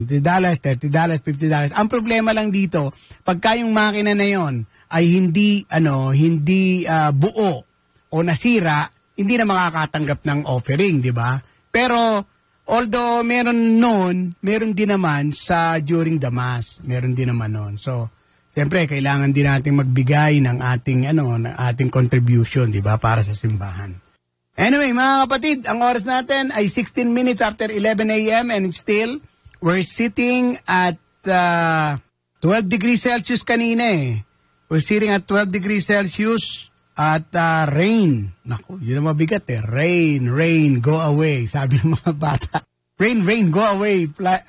$20, $30, $50. Ang problema lang dito, pagka yung makina na yon ay hindi buo o nasira, hindi na makakatanggap ng offering, di ba? Pero although meron din naman sa during the mass, meron din naman noon. So, siyempre kailangan din nating magbigay ng ating contribution, di ba, para sa simbahan. Anyway, mga kapatid, ang oras natin ay 16 minutes after 11 a.m. and still we're sitting at 12 degrees Celsius kanina eh. We're sitting at 12 degrees Celsius at rain. Naku, yun ang mabigat eh. Rain, go away. Sabi ng mga bata. Rain, go away.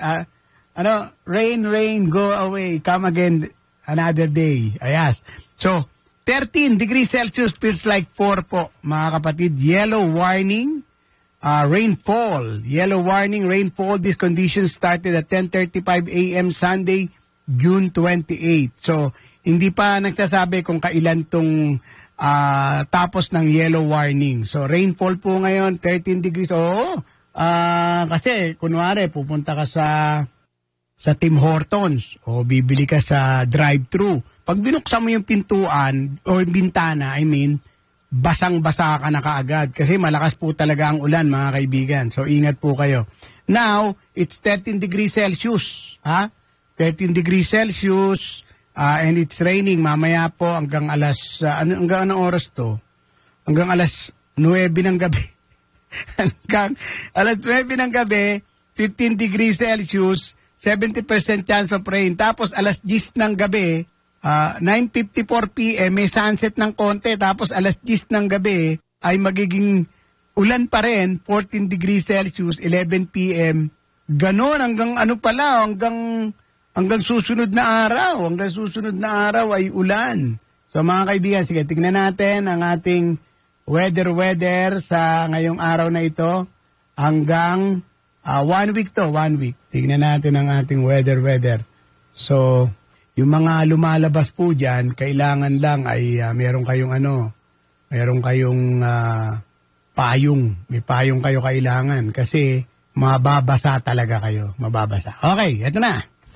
Rain, go away. Come again another day. Ayas. So, 13 degrees Celsius feels like 4 po, mga kapatid. Yellow warning. Rainfall. Yellow warning, rainfall. This condition started at 10:35 a.m. Sunday, June 28. So, hindi pa nagsasabi kung kailan tong tapos ng yellow warning. So, rainfall po ngayon, 13 degrees. Oo. Kasi, kunwari, pupunta ka sa Tim Hortons o bibili ka sa drive-thru. Pag binuksan mo yung pintuan o bintana, basang-basa ka na kaagad kasi malakas po talaga ang ulan, mga kaibigan. So, ingat po kayo. Now, it's 13 degrees Celsius. 13 degrees Celsius and it's raining. Mamaya po hanggang hanggang anong oras to? Hanggang alas 9 ng gabi. Hanggang alas 9 ng gabi, 15 degrees Celsius, 70% chance of rain. Tapos alas 10 ng gabi, 9:54 p.m. may sunset ng konti, tapos alas 10 ng gabi ay magiging ulan pa rin, 14 degrees Celsius, 11 p.m. Ganon hanggang hanggang susunod na araw. Hanggang susunod na araw ay ulan. So mga kaibigan, sige, tingnan natin ang ating weather sa ngayong araw na ito hanggang 1 week to, 1 week. Tingnan natin ang ating weather. So, yung mga lumalabas po dyan, kailangan lang ay meron kayong payong. May payong kayo kailangan kasi mababasa talaga kayo. Mababasa. Okay, eto na.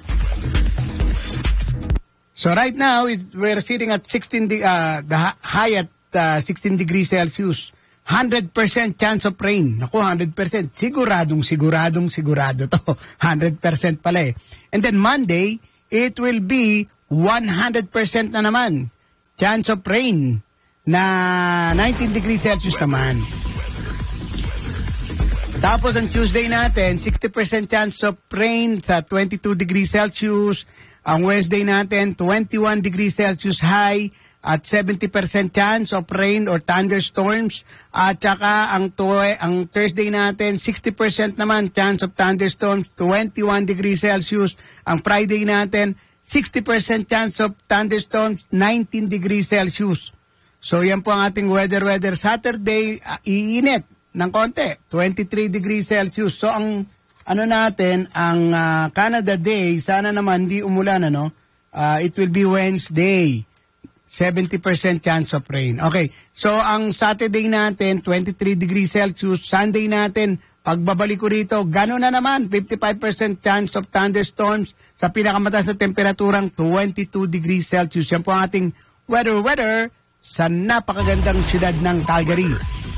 So right now, we're sitting at the high at 16 degrees Celsius. 100% chance of rain. Naku, 100%. Siguradong sigurado to. 100% pala eh. And then Monday, it will be 100% na naman. Chance of rain na 19 degrees Celsius naman. Tapos ang Tuesday natin, 60% chance of rain sa 22 degrees Celsius. Ang Wednesday natin, 21 degrees Celsius high at 70% chance of rain or thunderstorms. At saka ang Thursday natin, 60% naman chance of thunderstorms, 21 degrees Celsius. Ang Friday natin, 60% chance of thunderstorms, 19 degrees Celsius. So yan po ang ating weather. Saturday, iinit ng konti, 23 degrees Celsius. So ang ang Canada Day, sana naman di umulan, it will be Wednesday, 70% chance of rain. Okay, so ang Saturday natin, 23 degrees Celsius. Sunday natin, pagbabalik ko rito, gano'n na naman, 55% chance of thunderstorms sa pinakamataas na temperaturang 22 degrees Celsius. Yan po ang ating weather sa napakagandang siyudad ng Calgary.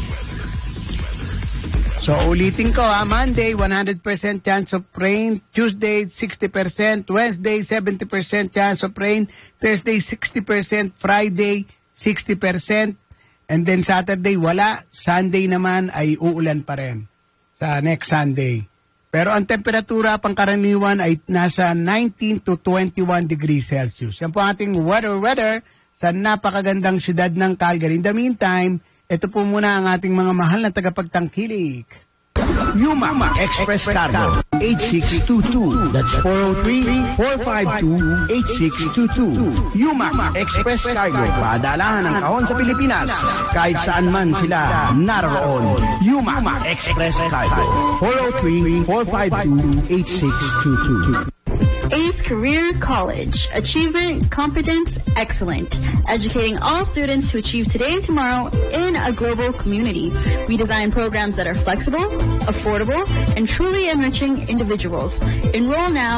So, ulitin ko Monday, 100% chance of rain. Tuesday, 60%. Wednesday, 70% chance of rain. Thursday, 60%. Friday, 60%. And then Saturday, wala. Sunday naman ay uulan pa rin sa next Sunday. Pero ang temperatura pangkaraniwan ay nasa 19 to 21 degrees Celsius. Yan po ating weather sa napakagandang siyudad ng Calgary. In the meantime, ito po muna ang ating mga mahal na tagapagtangkilik. Yuma Express Cargo 8622. That's 403-452-8622. Yuma Express Cargo. Padalahan ng kahon sa Pilipinas kahit saan man sila naroon. Yuma Express Cargo 403-452-8622. Ace Career College. Achievement, competence, excellent. Educating all students to achieve today and tomorrow in a global community. We design programs that are flexible, affordable, and truly enriching individuals. Enroll now